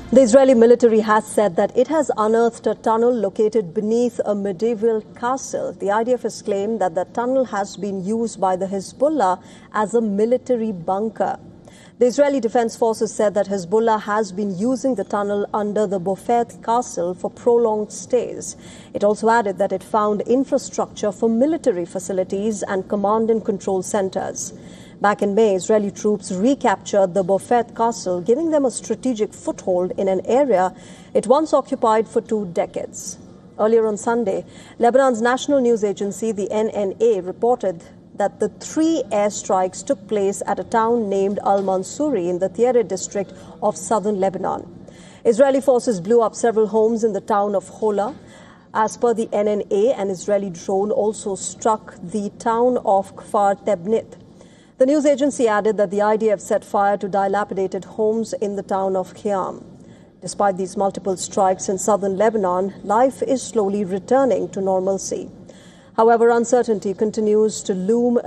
The Israeli military has said that it has unearthed a tunnel located beneath a medieval castle. The IDF has claimed that the tunnel has been used by the Hezbollah as a military bunker. The Israeli Defense Forces said that Hezbollah has been using the tunnel under the Beaufort castle for prolonged stays. It also added that it found infrastructure for military facilities and command and control centers. Back in May, Israeli troops recaptured the Beaufort castle, giving them a strategic foothold in an area it once occupied for 2 decades. Earlier on Sunday, Lebanon's national news agency, the NNA, reported that the 3 airstrikes took place at a town named Al-Mansouri in the Tiare district of southern Lebanon. Israeli forces blew up several homes in the town of Hola. As per the NNA, an Israeli drone also struck the town of Kfar Tebnit. The news agency added that the IDF set fire to dilapidated homes in the town of Khiam. Despite these multiple strikes in southern Lebanon, life is slowly returning to normalcy. However, uncertainty continues to loom